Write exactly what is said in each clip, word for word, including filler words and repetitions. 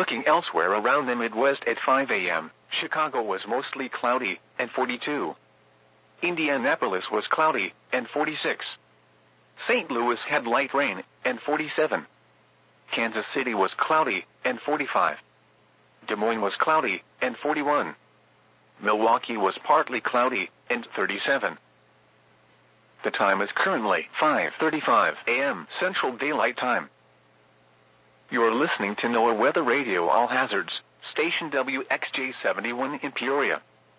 Looking elsewhere around the Midwest at five a m, Chicago was mostly cloudy, and forty-two. Indianapolis was cloudy, and forty-six. Saint Louis had light rain, and forty-seven. Kansas City was cloudy, and forty-five. Des Moines was cloudy, and forty-one. Milwaukee was partly cloudy, and thirty-seven. The time is currently five thirty-five a m Central Daylight Time. You're listening to NOAA Weather Radio All Hazards, station W X J seventy-one in Peoria.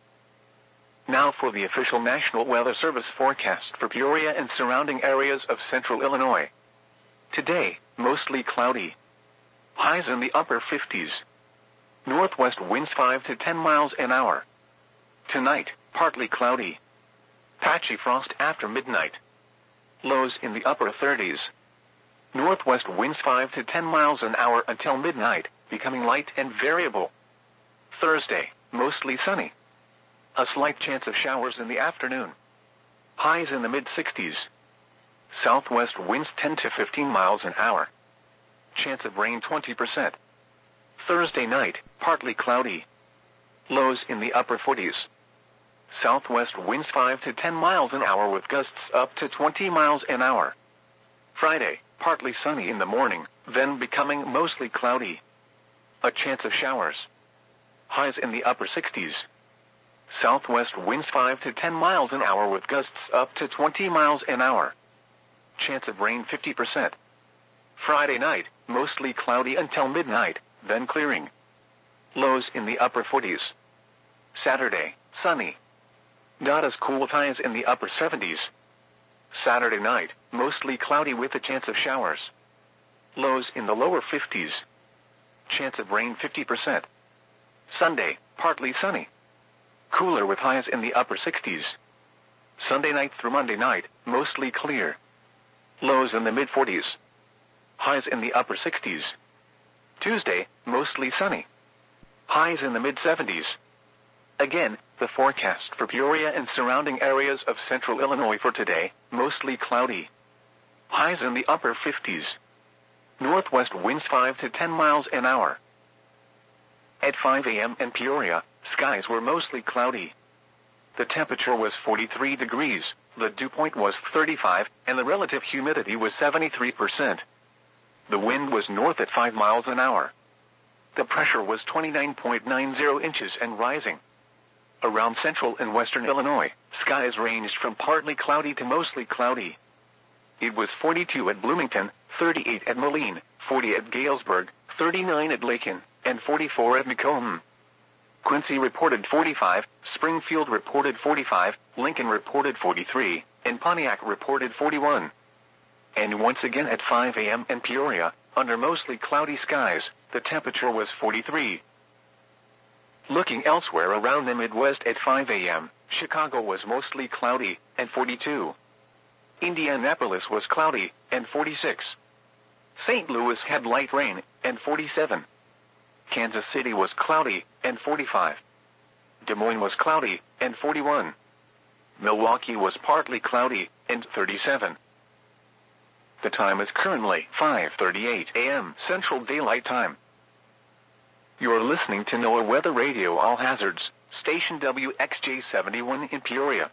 Now for the official National Weather Service forecast for Peoria and surrounding areas of central Illinois. Today, mostly cloudy. Highs in the upper fifties. Northwest winds five to ten miles an hour. Tonight, partly cloudy. Patchy frost after midnight. Lows in the upper thirties. Northwest winds five to ten miles an hour until midnight, becoming light and variable. Thursday, mostly sunny. A slight chance of showers in the afternoon. Highs in the mid-sixties. Southwest winds ten to fifteen miles an hour. Chance of rain twenty percent. Thursday night, partly cloudy. Lows in the upper forties. Southwest winds five to ten miles an hour with gusts up to twenty miles an hour. Friday, partly sunny in the morning, then becoming mostly cloudy. A chance of showers. Highs in the upper sixties. Southwest winds five to ten miles an hour with gusts up to twenty miles an hour. Chance of rain fifty percent. Friday night, mostly cloudy until midnight, then clearing. Lows in the upper forties. Saturday, sunny. Not as cool, highs in the upper seventies. Saturday night, mostly cloudy with a chance of showers. Lows in the lower fifties. Chance of rain fifty percent. Sunday, partly sunny. Cooler with highs in the upper sixties. Sunday night through Monday night, mostly clear. Lows in the mid forties. Highs in the upper sixties. Tuesday, mostly sunny. Highs in the mid seventies. Again, the forecast for Peoria and surrounding areas of central Illinois for today, mostly cloudy. Highs in the upper fifties. Northwest winds five to ten miles an hour. At five a m in Peoria, skies were mostly cloudy. The temperature was forty-three degrees, the dew point was thirty-five, and the relative humidity was seventy-three percent. The wind was north at five miles an hour. The pressure was twenty-nine point nine zero inches and rising. Around central and western Illinois, skies ranged from partly cloudy to mostly cloudy. It was forty-two at Bloomington, thirty-eight at Moline, forty at Galesburg, thirty-nine at Lakin, and forty-four at Macomb. Quincy reported forty-five, Springfield reported forty-five, Lincoln reported forty-three, and Pontiac reported forty-one. And once again at five a m in Peoria, under mostly cloudy skies, the temperature was forty-three. Looking elsewhere around the Midwest at five a m, Chicago was mostly cloudy, and forty-two. Indianapolis was cloudy, and forty-six. Saint Louis had light rain, and forty-seven. Kansas City was cloudy, and forty-five. Des Moines was cloudy, and forty-one. Milwaukee was partly cloudy, and thirty-seven. The time is currently five thirty-eight a m Central Daylight Time. You're listening to NOAA Weather Radio All Hazards, station W X J seventy-one in Peoria.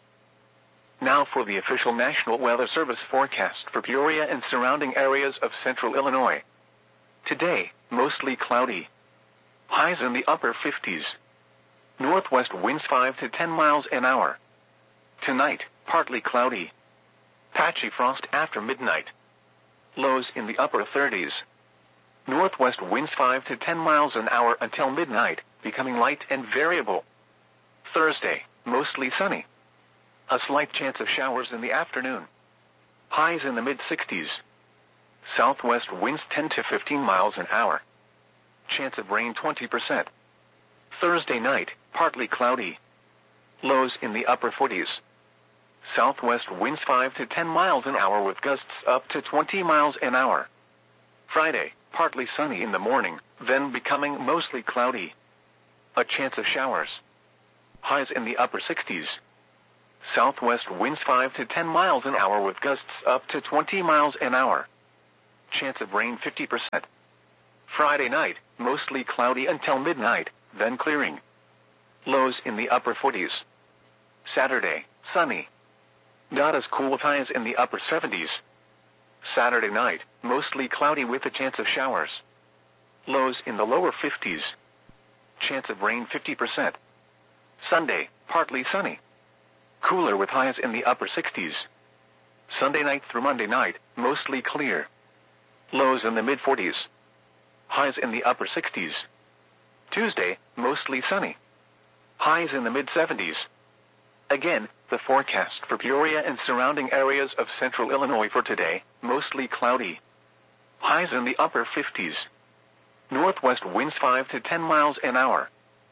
Now for the official National Weather Service forecast for Peoria and surrounding areas of central Illinois. Today, mostly cloudy. Highs in the upper fifties. Northwest winds five to ten miles an hour. Tonight, partly cloudy. Patchy frost after midnight. Lows in the upper thirties. Northwest winds five to ten miles an hour until midnight, becoming light and variable. Thursday, mostly sunny. A slight chance of showers in the afternoon. Highs in the mid-sixties. Southwest winds ten to fifteen miles an hour. Chance of rain twenty percent. Thursday night, partly cloudy. Lows in the upper forties. Southwest winds five to ten miles an hour with gusts up to twenty miles an hour. Friday, partly sunny in the morning, then becoming mostly cloudy. A chance of showers. Highs in the upper sixties. Southwest winds five to ten miles an hour with gusts up to twenty miles an hour. Chance of rain fifty percent. Friday night, mostly cloudy until midnight, then clearing. Lows in the upper forties. Saturday, sunny. Not as cool with highs in the upper seventies. Saturday night, mostly cloudy with a chance of showers. Lows in the lower fifties. Chance of rain fifty percent. Sunday, partly sunny. Cooler with highs in the upper sixties. Sunday night through Monday night, mostly clear. Lows in the mid forties. Highs in the upper sixties. Tuesday, mostly sunny. Highs in the mid seventies. Again, the forecast for Peoria and surrounding areas of central Illinois for today, mostly cloudy. Highs in the upper fifties. Northwest winds five to ten miles an hour.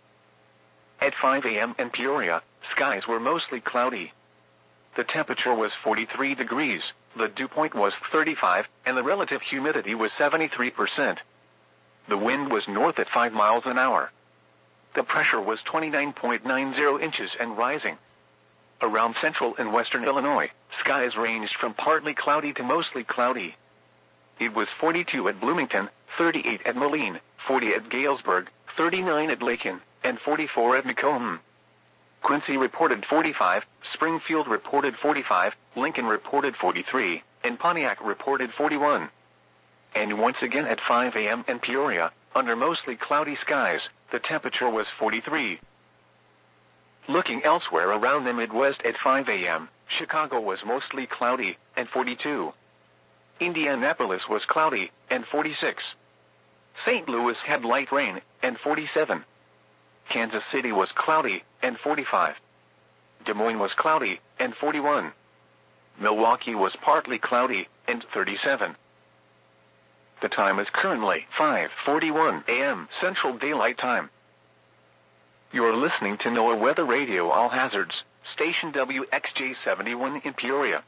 At five a.m. in Peoria, skies were mostly cloudy. The temperature was forty-three degrees, the dew point was thirty-five, and the relative humidity was seventy-three percent. The wind was north at five miles an hour. The pressure was twenty-nine point nine zero inches and rising. Around central and western Illinois, skies ranged from partly cloudy to mostly cloudy. It was forty-two at Bloomington, thirty-eight at Moline, forty at Galesburg, thirty-nine at Lakin, and forty-four at Macomb. Quincy reported forty-five, Springfield reported forty-five, Lincoln reported forty-three, and Pontiac reported forty-one. And once again at five a.m. in Peoria, under mostly cloudy skies, the temperature was forty-three. Looking elsewhere around the Midwest at five a.m., Chicago was mostly cloudy, and forty-two. Indianapolis was cloudy, and forty-six. Saint Louis had light rain, and forty-seven. Kansas City was cloudy, and forty-five. Des Moines was cloudy, and forty-one. Milwaukee was partly cloudy, and thirty-seven. The time is currently five forty-one a.m. Central Daylight Time. You're listening to NOAA Weather Radio All Hazards, station W X J seventy-one in Peoria.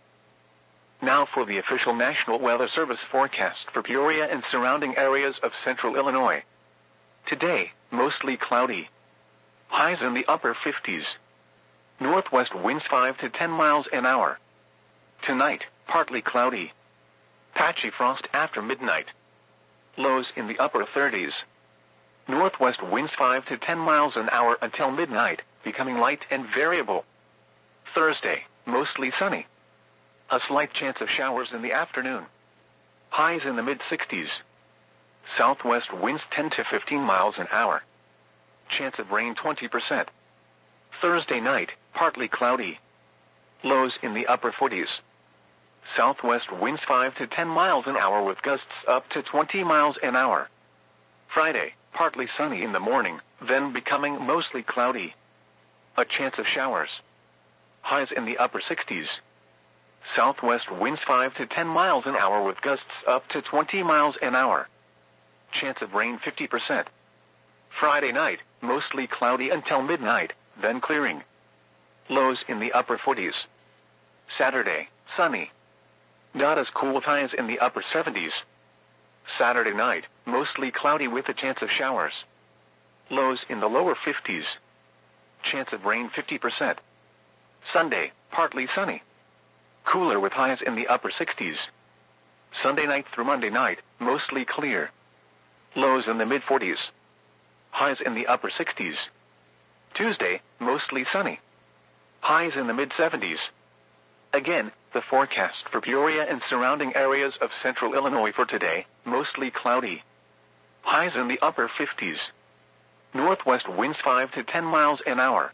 Now for the official National Weather Service forecast for Peoria and surrounding areas of central Illinois. Today, mostly cloudy. Highs in the upper fifties. Northwest winds five to ten miles an hour. Tonight, partly cloudy. Patchy frost after midnight. Lows in the upper thirties. Northwest winds five to ten miles an hour until midnight, becoming light and variable. Thursday, mostly sunny. A slight chance of showers in the afternoon. Highs in the mid sixties. Southwest winds ten to fifteen miles an hour. Chance of rain twenty percent. Thursday night, partly cloudy. Lows in the upper forties. Southwest winds five to ten miles an hour with gusts up to twenty miles an hour. Friday, partly sunny in the morning, then becoming mostly cloudy. A chance of showers. Highs in the upper sixties. Southwest winds five to ten miles an hour with gusts up to twenty miles an hour. Chance of rain fifty percent. Friday night, mostly cloudy until midnight, then clearing. Lows in the upper forties. Saturday, sunny. Not as cool with highs in the upper seventies. Saturday night, mostly cloudy with a chance of showers. Lows in the lower fifties. Chance of rain fifty percent. Sunday, partly sunny. Cooler with highs in the upper sixties. Sunday night through Monday night, mostly clear. Lows in the mid forties. Highs in the upper sixties. Tuesday, mostly sunny. Highs in the mid seventies. Again, the forecast for Peoria and surrounding areas of central Illinois for today, mostly cloudy. Highs in the upper fifties. Northwest winds five to ten miles an hour.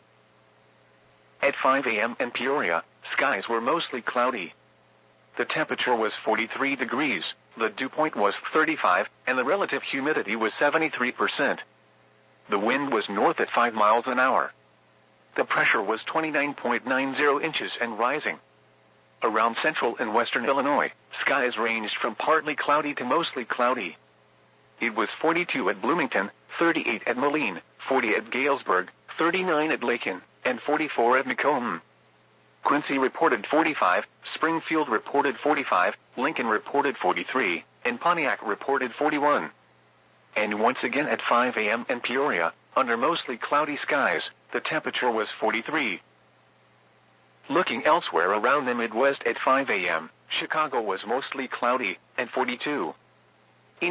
At five a.m. in Peoria, skies were mostly cloudy. The temperature was forty-three degrees, the dew point was thirty-five, and the relative humidity was seventy-three percent. The wind was north at five miles an hour. The pressure was twenty-nine point nine zero inches and rising. Around central and western Illinois, skies ranged from partly cloudy to mostly cloudy. It was forty-two at Bloomington, thirty-eight at Moline, forty at Galesburg, thirty-nine at Lakin, and forty-four at Macomb. Quincy reported forty-five, Springfield reported forty-five, Lincoln reported forty-three, and Pontiac reported forty-one. And once again at five a.m. in Peoria, under mostly cloudy skies, the temperature was forty-three. Looking elsewhere around the Midwest at five a.m., Chicago was mostly cloudy, and forty-two.